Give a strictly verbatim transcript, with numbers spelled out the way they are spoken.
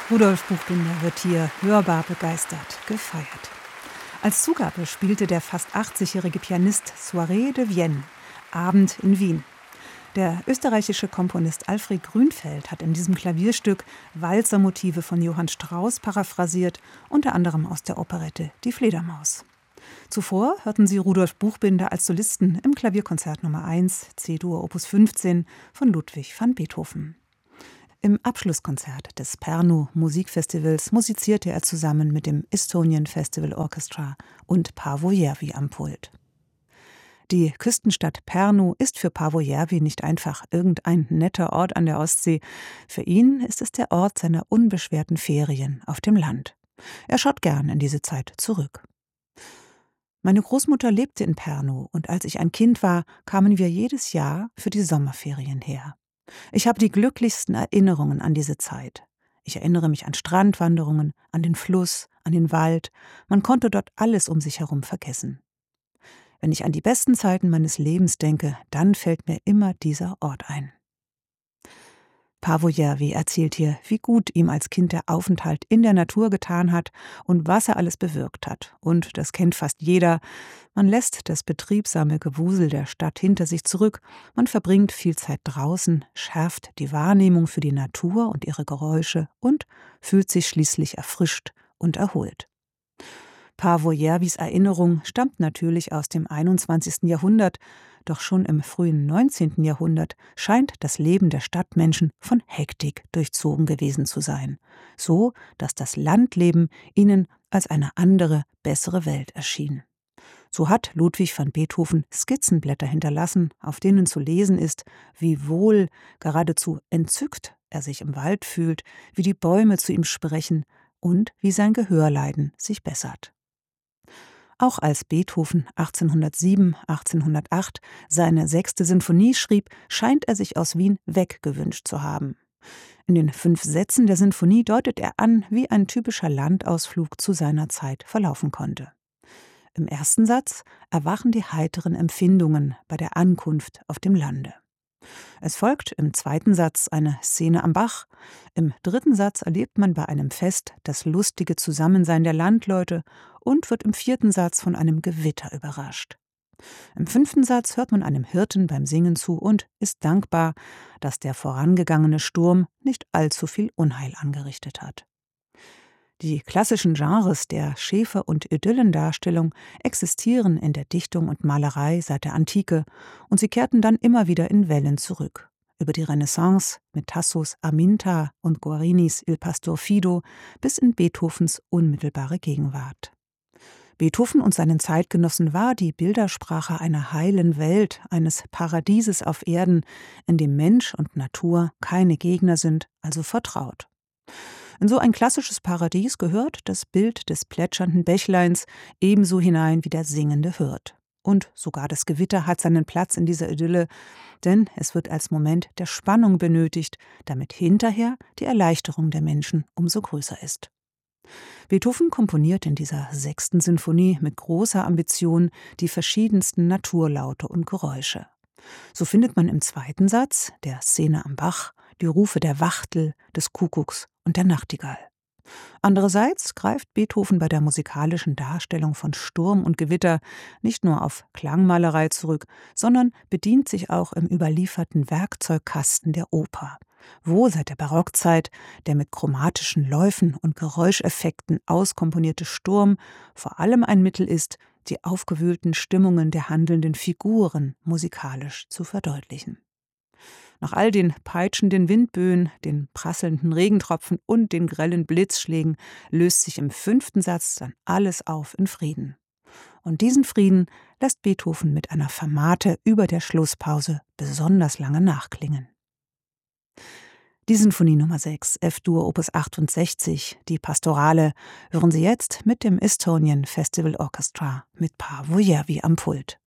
Rudolf Buchbinder wird hier hörbar begeistert gefeiert. Als Zugabe spielte der fast achtzigjährige Pianist Soirée de Vienne, Abend in Wien. Der österreichische Komponist Alfred Grünfeld hat in diesem Klavierstück Walzermotive von Johann Strauss paraphrasiert, unter anderem aus der Operette Die Fledermaus. Zuvor hörten Sie Rudolf Buchbinder als Solisten im Klavierkonzert Nummer eins, C-Dur Opus fünfzehn von Ludwig van Beethoven. Im Abschlusskonzert des Pärnu Musikfestivals musizierte er zusammen mit dem Estonian Festival Orchestra und Paavo Järvi am Pult. Die Küstenstadt Pärnu ist für Paavo Järvi nicht einfach irgendein netter Ort an der Ostsee. Für ihn ist es der Ort seiner unbeschwerten Ferien auf dem Land. Er schaut gern in diese Zeit zurück. Meine Großmutter lebte in Pärnu und als ich ein Kind war, kamen wir jedes Jahr für die Sommerferien her. Ich habe die glücklichsten Erinnerungen an diese Zeit. Ich erinnere mich an Strandwanderungen, an den Fluss, an den Wald. Man konnte dort alles um sich herum vergessen. Wenn ich an die besten Zeiten meines Lebens denke, dann fällt mir immer dieser Ort ein. Paavo Järvi erzählt hier, wie gut ihm als Kind der Aufenthalt in der Natur getan hat und was er alles bewirkt hat. Und das kennt fast jeder. Man lässt das betriebsame Gewusel der Stadt hinter sich zurück. Man verbringt viel Zeit draußen, schärft die Wahrnehmung für die Natur und ihre Geräusche und fühlt sich schließlich erfrischt und erholt. Paavo Järvis Erinnerung stammt natürlich aus dem einundzwanzigsten Jahrhundert, doch schon im frühen neunzehnten Jahrhundert scheint das Leben der Stadtmenschen von Hektik durchzogen gewesen zu sein, so dass das Landleben ihnen als eine andere, bessere Welt erschien. So hat Ludwig van Beethoven Skizzenblätter hinterlassen, auf denen zu lesen ist, wie wohl, geradezu entzückt er sich im Wald fühlt, wie die Bäume zu ihm sprechen und wie sein Gehörleiden sich bessert. Auch als Beethoven achtzehnhundertsieben, achtzehnhundertacht seine sechste Sinfonie schrieb, scheint er sich aus Wien weggewünscht zu haben. In den fünf Sätzen der Sinfonie deutet er an, wie ein typischer Landausflug zu seiner Zeit verlaufen konnte. Im ersten Satz erwachen die heiteren Empfindungen bei der Ankunft auf dem Lande. Es folgt im zweiten Satz eine Szene am Bach. Im dritten Satz erlebt man bei einem Fest das lustige Zusammensein der Landleute und wird im vierten Satz von einem Gewitter überrascht. Im fünften Satz hört man einem Hirten beim Singen zu und ist dankbar, dass der vorangegangene Sturm nicht allzu viel Unheil angerichtet hat. Die klassischen Genres der Schäfer- und Idyllendarstellung existieren in der Dichtung und Malerei seit der Antike und sie kehrten dann immer wieder in Wellen zurück. Über die Renaissance mit Tassos Aminta und Guarinis Il Pastor Fido bis in Beethovens unmittelbare Gegenwart. Beethoven und seinen Zeitgenossen war die Bildersprache einer heilen Welt, eines Paradieses auf Erden, in dem Mensch und Natur keine Gegner sind, also vertraut. In so ein klassisches Paradies gehört das Bild des plätschernden Bächleins ebenso hinein wie der singende Hirt. Und sogar das Gewitter hat seinen Platz in dieser Idylle, denn es wird als Moment der Spannung benötigt, damit hinterher die Erleichterung der Menschen umso größer ist. Beethoven komponiert in dieser sechsten Sinfonie mit großer Ambition die verschiedensten Naturlaute und Geräusche. So findet man im zweiten Satz, der Szene am Bach, die Rufe der Wachtel, des Kuckucks und der Nachtigall. Andererseits greift Beethoven bei der musikalischen Darstellung von Sturm und Gewitter nicht nur auf Klangmalerei zurück, sondern bedient sich auch im überlieferten Werkzeugkasten der Oper, wo seit der Barockzeit der mit chromatischen Läufen und Geräuscheffekten auskomponierte Sturm vor allem ein Mittel ist, die aufgewühlten Stimmungen der handelnden Figuren musikalisch zu verdeutlichen. Nach all den peitschenden Windböen, den prasselnden Regentropfen und den grellen Blitzschlägen löst sich im fünften Satz dann alles auf in Frieden. Und diesen Frieden lässt Beethoven mit einer Fermate über der Schlusspause besonders lange nachklingen. Die Sinfonie Nummer sechs, F-Dur Opus achtundsechzig, die Pastorale, hören Sie jetzt mit dem Estonian Festival Orchestra mit Paavo Järvi am Pult.